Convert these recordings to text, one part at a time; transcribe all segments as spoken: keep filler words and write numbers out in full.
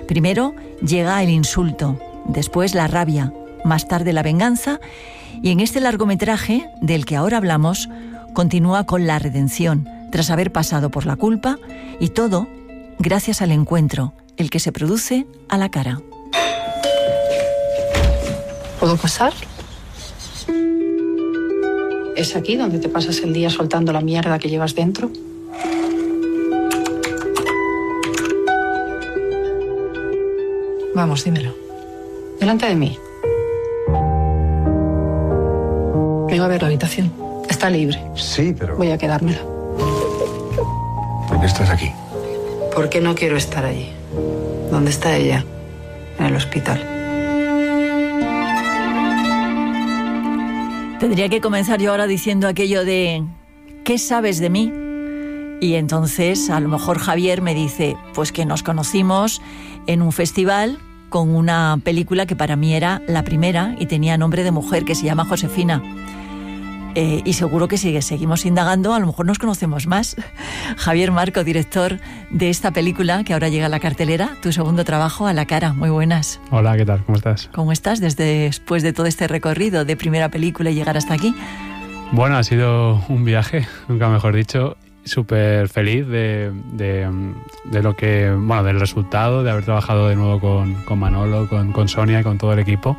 Primero llega el insulto, después la rabia, más tarde la venganza, y en este largometraje, del que ahora hablamos, continúa con la redención, tras haber pasado por la culpa, y todo gracias al encuentro, el que se produce a la cara. ¿Puedo pasar? ¿Es aquí donde te pasas el día soltando la mierda que llevas dentro? Vamos, dímelo. Delante de mí. Vengo a ver la habitación. Está libre. Sí, pero... Voy a quedármela. ¿Por qué estás aquí? Porque no quiero estar allí. ¿Dónde está ella? En el hospital. Tendría que comenzar yo ahora diciendo aquello de ¿qué sabes de mí? Y entonces a lo mejor Javier me dice pues que nos conocimos en un festival con una película que para mí era la primera y tenía nombre de mujer, que se llama Josefina. Eh, y seguro que si seguimos indagando, a lo mejor nos conocemos más. Javier Marco, director de esta película que ahora llega a la cartelera, tu segundo trabajo, A la cara. Muy buenas. Hola, ¿qué tal? ¿Cómo estás? ¿Cómo estás desde, después de todo este recorrido de primera película y llegar hasta aquí? Bueno, ha sido un viaje, nunca mejor dicho. Súper feliz de, de, de lo que, bueno, del resultado, de haber trabajado de nuevo con, con Manolo, con, con Sonia y con todo el equipo.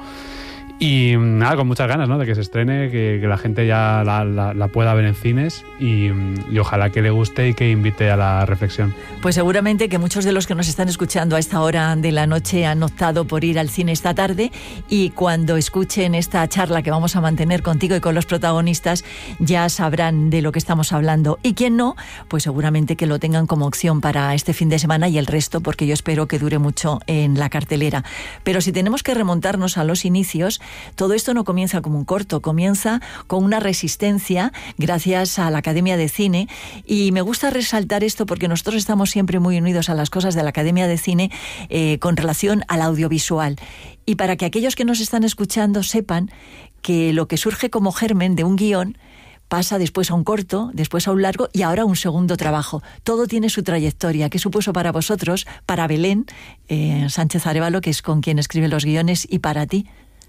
Y nada, con muchas ganas, ¿no?, de que se estrene, que, que la gente ya la, la, la pueda ver en cines y, y ojalá que le guste y que invite a la reflexión. Pues seguramente que muchos de los que nos están escuchando a esta hora de la noche han optado por ir al cine esta tarde, y cuando escuchen esta charla que vamos a mantener contigo y con los protagonistas ya sabrán de lo que estamos hablando. Y quien no, pues seguramente que lo tengan como opción para este fin de semana y el resto, porque yo espero que dure mucho en la cartelera. Pero si tenemos que remontarnos a los inicios, todo esto no comienza como un corto, comienza con una resistencia gracias a la Academia de Cine, y me gusta resaltar esto porque nosotros estamos siempre muy unidos a las cosas de la Academia de Cine eh, con relación al audiovisual, y para que aquellos que nos están escuchando sepan que lo que surge como germen de un guión pasa después a un corto, después a un largo y ahora a un segundo trabajo. Todo tiene su trayectoria. ¿Qué supuso para vosotros, para Belén eh, Sánchez Arévalo, que es con quien escribe los guiones, y para ti?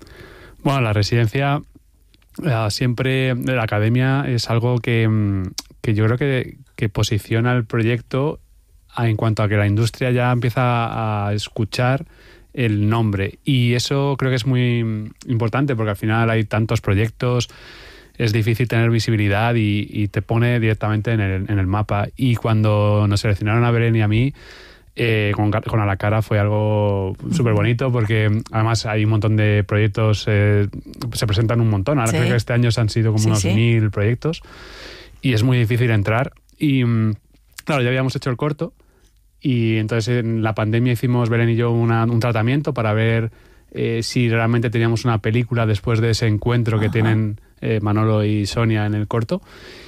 Bueno, la residencia, eh, siempre, la academia es algo que, que yo creo que, que posiciona el proyecto en cuanto a que la industria ya empieza a escuchar el nombre. Y eso creo que es muy importante porque al final hay tantos proyectos, es difícil tener visibilidad y, y te pone directamente en el, en el mapa. Y cuando nos seleccionaron a Belén y a mí, Eh, con, con A la cara fue algo súper bonito porque además hay un montón de proyectos, eh, se presentan un montón. Ahora sí. Creo que este año se han sido como sí, unos sí. mil proyectos y es muy difícil entrar. Y claro, ya habíamos hecho el corto y entonces en la pandemia hicimos Belén y yo una, un tratamiento para ver eh, si realmente teníamos una película después de ese encuentro Ajá. que tienen eh, Manolo y Sonia en el corto.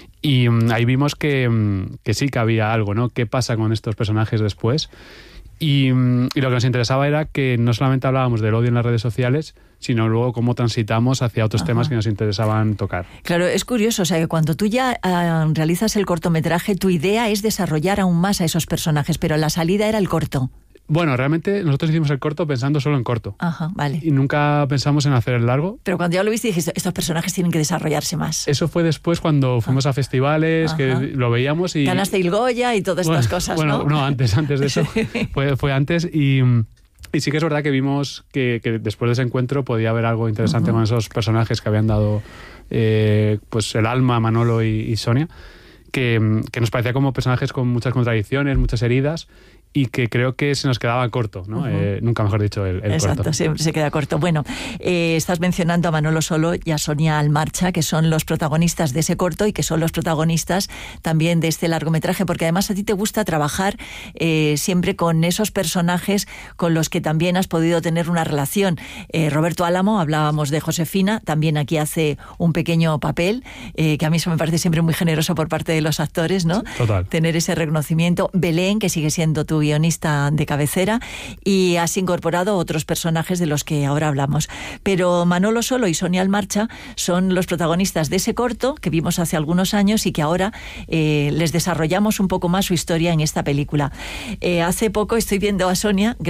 Y um, ahí vimos que, um, que sí que había algo, ¿no? ¿Qué pasa con estos personajes después? Y, um, y lo que nos interesaba era que no solamente hablábamos del odio en las redes sociales, sino luego cómo transitamos hacia otros Ajá. temas que nos interesaban tocar. Claro, es curioso, o sea, que cuando tú ya uh, realizas el cortometraje, tu idea es desarrollar aún más a esos personajes, pero la salida era el corto. Bueno, realmente nosotros hicimos el corto pensando solo en corto. Ajá, vale. Y nunca pensamos en hacer el largo. Pero cuando ya lo viste dijiste, estos personajes tienen que desarrollarse más. Eso fue después cuando fuimos ah. a festivales, Ajá. que lo veíamos y... Ganaste el Goya y todas bueno, estas cosas, bueno, ¿no? Bueno, no, antes, antes de eso. fue, fue antes y... Y sí que es verdad que vimos que, que después de ese encuentro podía haber algo interesante uh-huh. con esos personajes que habían dado eh, pues el alma, Manolo y, y Sonia, que, que nos parecía como personajes con muchas contradicciones, muchas heridas, y que creo que se nos quedaba corto, ¿no? Uh-huh. Eh, nunca mejor dicho, el, el Exacto, corto. siempre se queda corto. Bueno, eh, estás mencionando a Manolo Solo y a Sonia Almarcha, que son los protagonistas de ese corto y que son los protagonistas también de este largometraje, porque además a ti te gusta trabajar eh, siempre con esos personajes con los que también has podido tener una relación. Eh, Roberto Álamo, hablábamos de Josefina, también aquí hace un pequeño papel, eh, que a mí eso me parece siempre muy generoso por parte de los actores, ¿no? Total. Tener ese reconocimiento. Belén, que sigue siendo tu guionista de cabecera, y has incorporado otros personajes de los que ahora hablamos. Pero Manolo Solo y Sonia Almarcha son los protagonistas de ese corto que vimos hace algunos años y que ahora eh, les desarrollamos un poco más su historia en esta película. Eh, hace poco estoy viendo a Sonia,